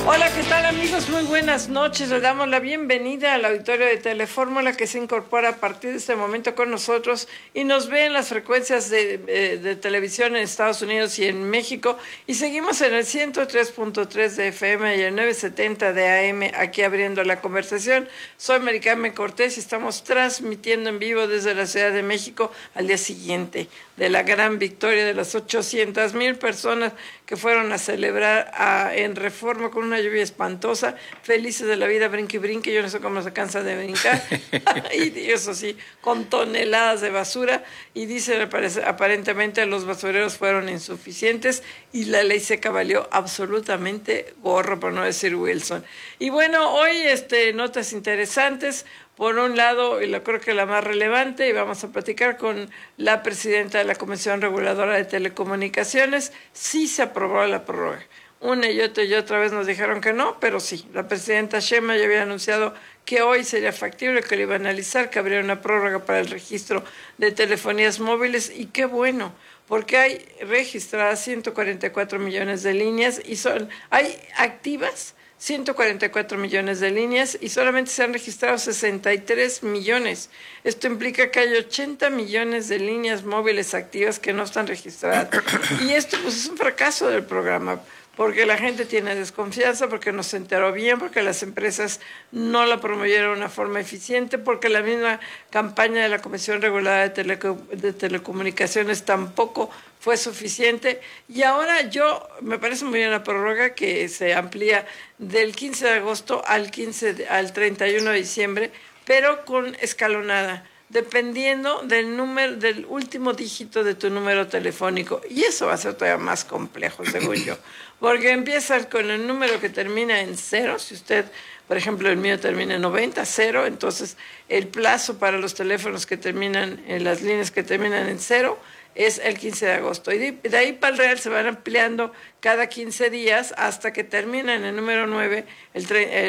Hola, ¿qué tal amigos? Muy buenas noches. Les damos la bienvenida al auditorio de Telefórmula que se incorpora a partir de este momento con nosotros y nos ve en las frecuencias de televisión en Estados Unidos y en México. Y seguimos en el 103.3 de FM y el 970 de AM aquí abriendo la conversación. Soy Mary Carmen Cortés y estamos transmitiendo en vivo desde la Ciudad de México al día siguiente de la gran victoria de las 800,000 personas que fueron a celebrar en Reforma con una lluvia espantosa, felices de la vida, brinque y brinque, yo no sé cómo se cansa de brincar, y eso sí, con toneladas de basura, y dicen aparentemente los basureros fueron insuficientes y la ley seca valió absolutamente gorro, por no decir Wilson. Y bueno, hoy notas interesantes. Por un lado, y creo que la más relevante, y vamos a platicar con la presidenta de la Comisión Reguladora de Telecomunicaciones, sí se aprobó la prórroga. Una y otra vez nos dijeron que no, pero sí. La presidenta Sheinbaum ya había anunciado que hoy sería factible, que lo iba a analizar, que habría una prórroga para el registro de telefonías móviles, y qué bueno, porque hay registradas 144 millones de líneas y hay activas 144 millones de líneas y solamente se han registrado 63 millones. Esto implica que hay 80 millones de líneas móviles activas que no están registradas. Y esto pues es un fracaso del programa, porque la gente tiene desconfianza, porque no se enteró bien, porque las empresas no la promovieron de una forma eficiente, porque la misma campaña de la Comisión Reguladora de Telecomunicaciones tampoco fue suficiente. Y ahora me parece muy bien la prórroga que se amplía del 15 de agosto al 31 de diciembre, pero con escalonada, dependiendo del último dígito de tu número telefónico. Y eso va a ser todavía más complejo, según yo, porque empiezas con el número que termina en 0, si usted, por ejemplo, el mío termina en 90, 0, entonces el plazo para los teléfonos que terminan, en las líneas que terminan en 0, es el 15 de agosto. Y de ahí para el real se van ampliando cada 15 días hasta que termina en el número 9, el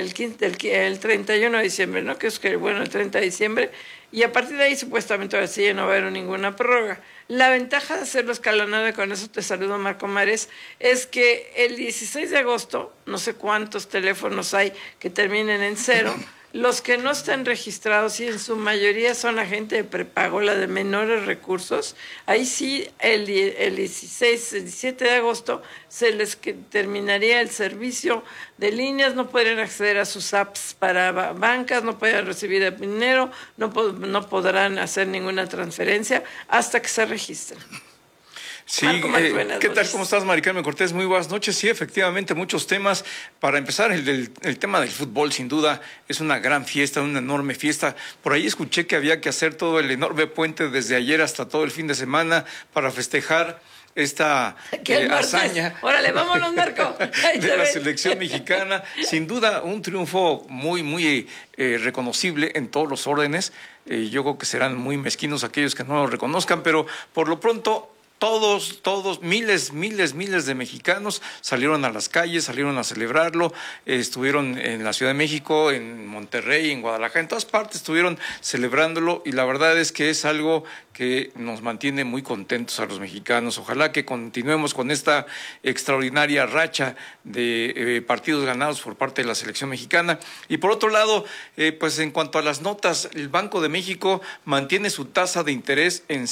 31 de diciembre, ¿no? Que es el 30 de diciembre. Y a partir de ahí, supuestamente, ahora sí no va a haber ninguna prórroga. La ventaja de hacerlo escalonado, y con eso te saludo, Marco Mares, es que el 16 de agosto, no sé cuántos teléfonos hay que terminen en 0, los que no están registrados, y en su mayoría son la gente de prepago, la de menores recursos, ahí sí el 17 de agosto se les terminaría el servicio de líneas, no podrían acceder a sus apps para bancas, no podrían recibir dinero, no podrán hacer ninguna transferencia hasta que se registren. Sí, ¿qué tal? ¿Cómo estás, Mary Carmen Cortés? Muy buenas noches. Sí, efectivamente, muchos temas. Para empezar, el tema del fútbol, sin duda, es una gran fiesta, una enorme fiesta. Por ahí escuché que había que hacer todo el enorme puente desde ayer hasta todo el fin de semana para festejar esta hazaña. Órale, vámonos, Marco. De la selección mexicana. Sin duda, un triunfo muy reconocible en todos los órdenes. Yo creo que serán muy mezquinos aquellos que no lo reconozcan, pero por lo pronto todos, miles de mexicanos salieron a las calles, salieron a celebrarlo, estuvieron en la Ciudad de México, en Monterrey, en Guadalajara, en todas partes estuvieron celebrándolo, y la verdad es que es algo que nos mantiene muy contentos a los mexicanos. Ojalá que continuemos con esta extraordinaria racha de partidos ganados por parte de la selección mexicana. Y por otro lado, pues en cuanto a las notas, el Banco de México mantiene su tasa de interés en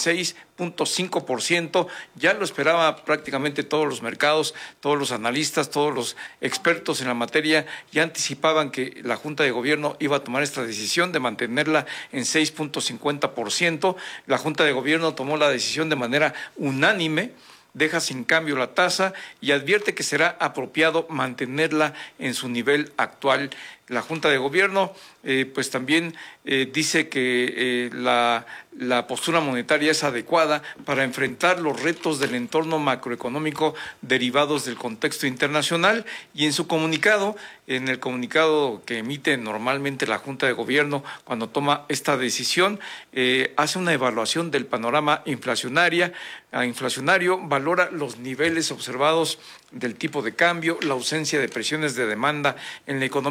6.5%, ya lo esperaba prácticamente todos los mercados, todos los analistas, todos los expertos en la materia, ya anticipaban que la Junta de Gobierno iba a tomar esta decisión de mantenerla en 6.50%. La Junta de Gobierno tomó la decisión de manera unánime, deja sin cambio la tasa y advierte que será apropiado mantenerla en su nivel actual. La Junta de Gobierno pues también dice que la postura monetaria es adecuada para enfrentar los retos del entorno macroeconómico derivados del contexto internacional, y en su comunicado, en el comunicado que emite normalmente la Junta de Gobierno cuando toma esta decisión, hace una evaluación del panorama inflacionario, valora los niveles observados del tipo de cambio, la ausencia de presiones de demanda en la economía y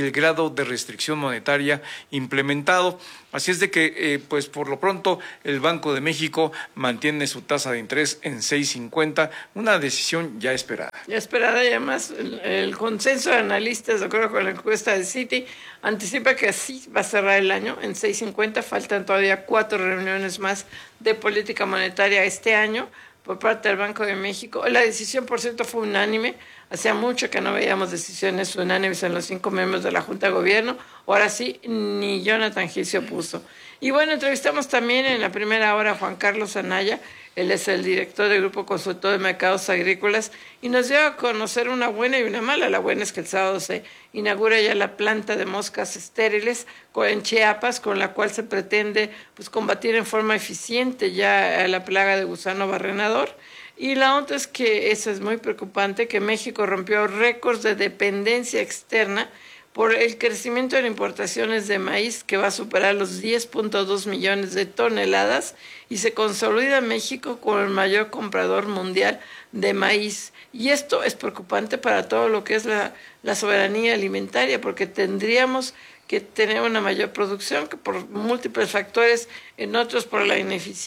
el grado de restricción monetaria implementado. Así es de que, pues por lo pronto, el Banco de México mantiene su tasa de interés en 6.50, una decisión ya esperada. Ya esperada, y además el consenso de analistas, de acuerdo con la encuesta de Citi, anticipa que así va a cerrar el año en 6.50. Faltan todavía 4 reuniones más de política monetaria este año por parte del Banco de México. La decisión, por cierto, fue unánime. Hacía mucho que no veíamos decisiones unánimes en los 5 miembros de la Junta de Gobierno. Ahora sí, ni Jonathan Gil se opuso. Y bueno, entrevistamos también en la primera hora a Juan Carlos Anaya. Él es el director del Grupo Consultor de Mercados Agrícolas y nos dio a conocer una buena y una mala. La buena es que el sábado se inaugura ya la planta de moscas estériles en Chiapas, con la cual se pretende pues combatir en forma eficiente ya la plaga de gusano barrenador. Y la otra es que, eso es muy preocupante, que México rompió récords de dependencia externa por el crecimiento de importaciones de maíz, que va a superar los 10.2 millones de toneladas, y se consolida México como el mayor comprador mundial de maíz. Y esto es preocupante para todo lo que es la soberanía alimentaria, porque tendríamos que tener una mayor producción, que por múltiples factores, en otros por el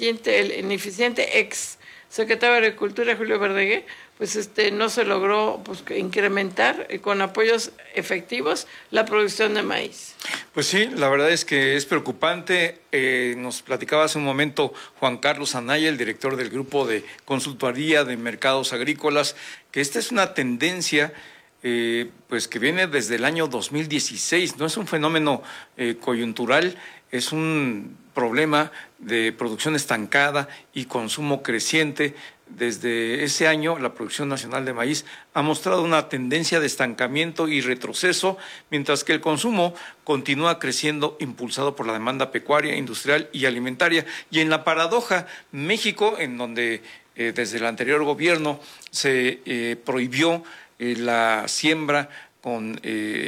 ineficiente ex secretario de Agricultura, Julio Verdeguer, pues no se logró pues incrementar con apoyos efectivos la producción de maíz. Pues sí, la verdad es que es preocupante. Nos platicaba hace un momento Juan Carlos Anaya, el director del Grupo de Consultoría de Mercados Agrícolas, que esta es una tendencia pues que viene desde el año 2016. No es un fenómeno coyuntural, es un problema de producción estancada y consumo creciente. Desde ese año, la producción nacional de maíz ha mostrado una tendencia de estancamiento y retroceso, mientras que el consumo continúa creciendo, impulsado por la demanda pecuaria, industrial y alimentaria. Y en la paradoja, México, en donde desde el anterior gobierno se prohibió la siembra con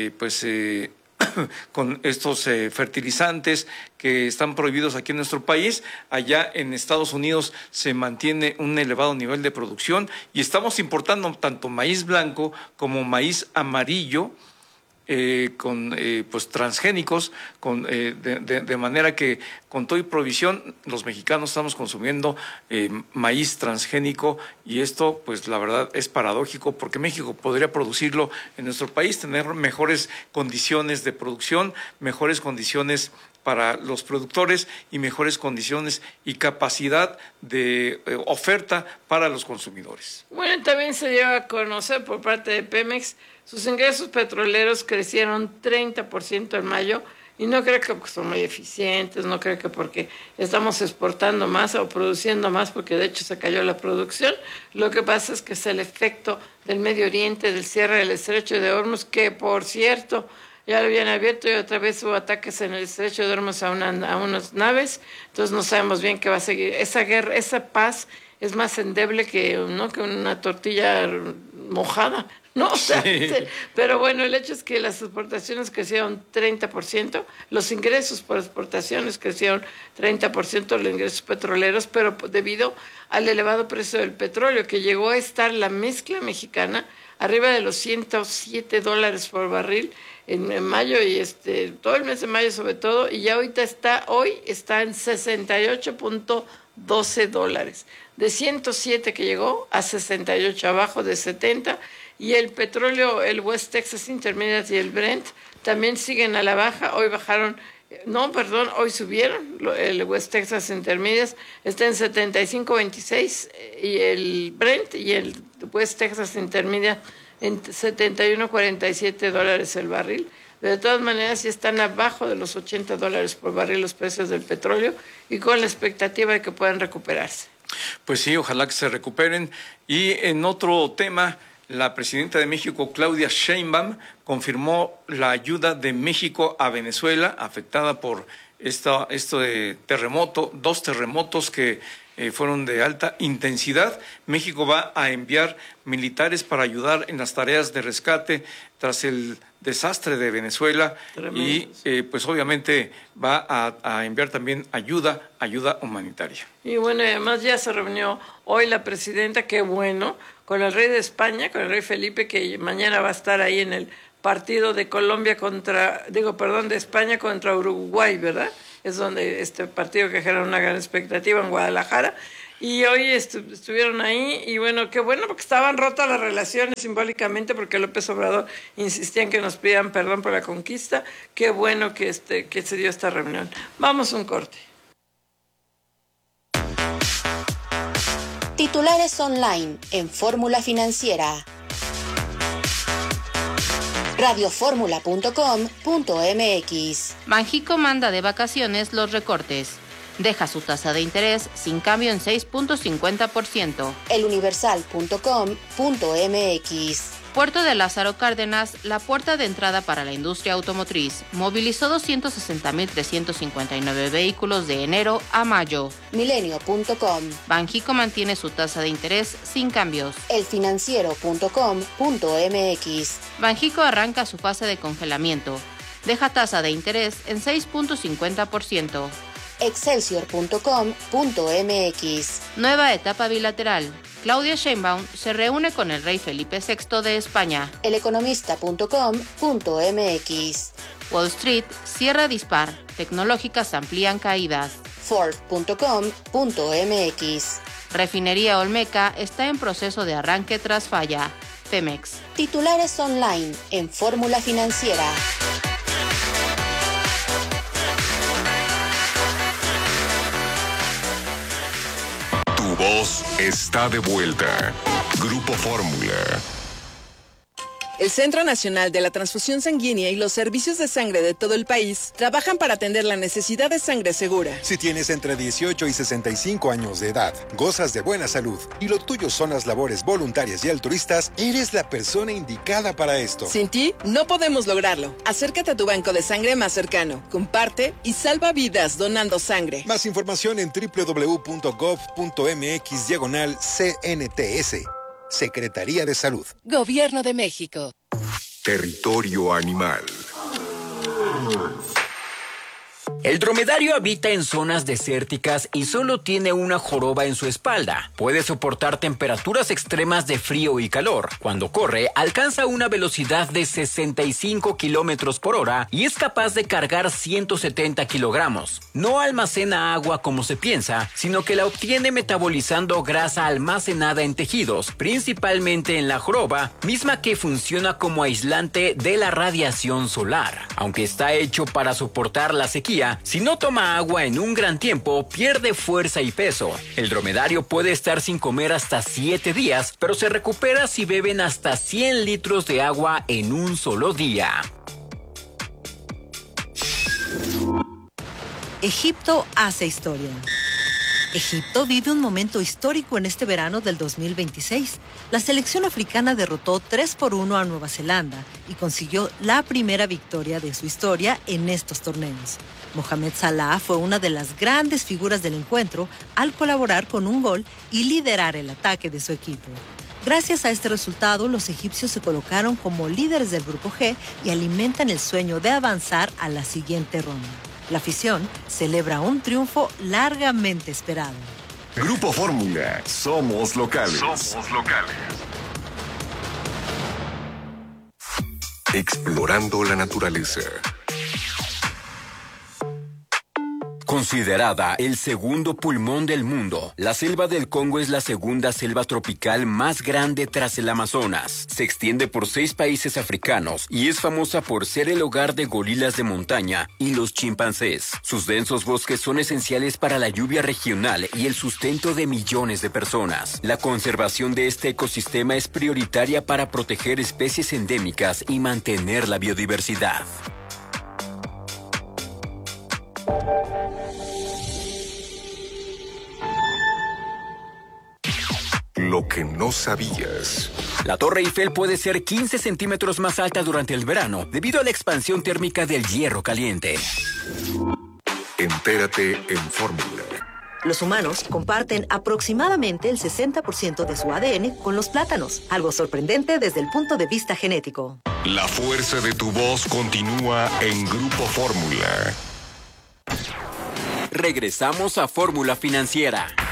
con estos fertilizantes que están prohibidos aquí en nuestro país. Allá en Estados Unidos se mantiene un elevado nivel de producción y estamos importando tanto maíz blanco como maíz amarillo, con pues transgénicos, de manera que con todo y provisión los mexicanos estamos consumiendo maíz transgénico, y esto pues la verdad es paradójico, porque México podría producirlo en nuestro país, tener mejores condiciones de producción, mejores condiciones para los productores y mejores condiciones y capacidad de oferta para los consumidores. Bueno, también se dio a conocer por parte de Pemex, sus ingresos petroleros crecieron 30% en mayo, y no creo que son muy eficientes, no creo que porque estamos exportando más o produciendo más, porque de hecho se cayó la producción. Lo que pasa es que es el efecto del Medio Oriente, del cierre del estrecho de Hormuz, que por cierto ya lo habían abierto y otra vez hubo ataques en el estrecho de Hormuz a unas naves. Entonces no sabemos bien qué va a seguir. Esa guerra, esa paz es más endeble que una tortilla mojada, ¿no? O sea, sí. Pero bueno, el hecho es que las exportaciones crecieron 30%, los ingresos por exportaciones crecieron 30%, los ingresos petroleros, pero debido al elevado precio del petróleo, que llegó a estar la mezcla mexicana arriba de los $107 por barril en mayo, y todo el mes de mayo sobre todo, y ya hoy está en $68.12, de 107 que llegó a 68, abajo de 70, y el petróleo, el West Texas Intermediate y el Brent también siguen a la baja. Hoy hoy subieron. El West Texas Intermediate está en 75.26 y el Brent y el West Texas Intermediate en $71.47 el barril. De todas maneras, ya están abajo de los $80 por barril los precios del petróleo, y con la expectativa de que puedan recuperarse. Pues sí, ojalá que se recuperen. Y en otro tema, la presidenta de México, Claudia Sheinbaum, confirmó la ayuda de México a Venezuela, afectada por esto de terremoto, 2 terremotos que fueron de alta intensidad. México va a enviar militares para ayudar en las tareas de rescate tras el desastre de Venezuela. Tremendo. Y pues obviamente va a enviar también ayuda humanitaria. Y bueno, además ya se reunió hoy la presidenta, qué bueno, con el rey de España, con el rey Felipe, que mañana va a estar ahí en el partido de de España contra Uruguay, ¿verdad? Es donde este partido que genera una gran expectativa en Guadalajara. Y hoy estuvieron ahí, y bueno, qué bueno, porque estaban rotas las relaciones simbólicamente, porque López Obrador insistía en que nos pidan perdón por la conquista. Qué bueno que se dio esta reunión. Vamos a un corte. Titulares online en Fórmula Financiera. radioformula.com.mx. Banxico manda de vacaciones los recortes. Deja su tasa de interés sin cambio en 6.50%. eluniversal.com.mx. Puerto de Lázaro Cárdenas, la puerta de entrada para la industria automotriz, movilizó 260.359 vehículos de enero a mayo. Milenio.com. Banxico mantiene su tasa de interés sin cambios. elfinanciero.com.mx. Banxico arranca su fase de congelamiento. Deja tasa de interés en 6.50%. Excelsior.com.mx. Nueva etapa bilateral. Claudia Sheinbaum se reúne con el rey Felipe VI de España. Eleconomista.com.mx. Wall Street cierra dispar. Tecnológicas amplían caídas. Ford.com.mx. Refinería Olmeca está en proceso de arranque tras falla. Pemex. Titulares online en Fórmula Financiera. Tu voz está de vuelta. Grupo Fórmula. El Centro Nacional de la Transfusión Sanguínea y los servicios de sangre de todo el país trabajan para atender la necesidad de sangre segura. Si tienes entre 18 y 65 años de edad, gozas de buena salud y lo tuyo son las labores voluntarias y altruistas, eres la persona indicada para esto. Sin ti, no podemos lograrlo. Acércate a tu banco de sangre más cercano, comparte y salva vidas donando sangre. Más información en www.gov.mx/CNTS. Secretaría de Salud. Gobierno de México. Territorio animal. El dromedario habita en zonas desérticas y solo tiene una joroba en su espalda. Puede soportar temperaturas extremas de frío y calor. Cuando corre, alcanza una velocidad de 65 kilómetros por hora y es capaz de cargar 170 kilogramos. No almacena agua como se piensa, sino que la obtiene metabolizando grasa almacenada en tejidos, principalmente en la joroba, misma que funciona como aislante de la radiación solar. Aunque está hecho para soportar la sequía, si no toma agua en un gran tiempo, pierde fuerza y peso. El dromedario puede estar sin comer hasta 7 días, pero se recupera si beben hasta 100 litros de agua en un solo día. Egipto hace historia. Egipto vive un momento histórico en este verano del 2026. La selección africana derrotó 3-1 a Nueva Zelanda y consiguió la primera victoria de su historia en estos torneos. Mohamed Salah fue una de las grandes figuras del encuentro al colaborar con un gol y liderar el ataque de su equipo. Gracias a este resultado, los egipcios se colocaron como líderes del Grupo G y alimentan el sueño de avanzar a la siguiente ronda. La afición celebra un triunfo largamente esperado. Grupo Fórmula. Somos locales. Somos locales. Explorando la naturaleza. Considerada el segundo pulmón del mundo, la selva del Congo es la segunda selva tropical más grande tras el Amazonas. Se extiende por 6 países africanos y es famosa por ser el hogar de gorilas de montaña y los chimpancés. Sus densos bosques son esenciales para la lluvia regional y el sustento de millones de personas. La conservación de este ecosistema es prioritaria para proteger especies endémicas y mantener la biodiversidad. Lo que no sabías. La Torre Eiffel puede ser 15 centímetros más alta durante el verano debido a la expansión térmica del hierro caliente. Entérate en Fórmula. Los humanos comparten aproximadamente el 60% de su ADN con los plátanos, algo sorprendente desde el punto de vista genético. La fuerza de tu voz continúa en Grupo Fórmula. Regresamos a Fórmula Financiera.